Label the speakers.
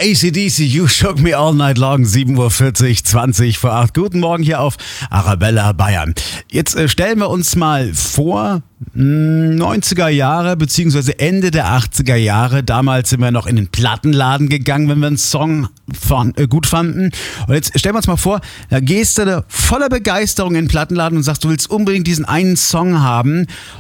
Speaker 1: AC/DC, You Shook Me All Night Long, 7:40 Uhr, 20 vor 8. Guten Morgen hier auf Arabella Bayern. Jetzt stellen wir uns mal vor, 90er Jahre beziehungsweise Ende der 80er Jahre. Damals sind wir noch in den Plattenladen gegangen, wenn wir einen Song gut fanden. Und jetzt stellen wir uns mal vor, da gehst du voller Begeisterung in den Plattenladen und sagst, du willst unbedingt diesen einen Song haben.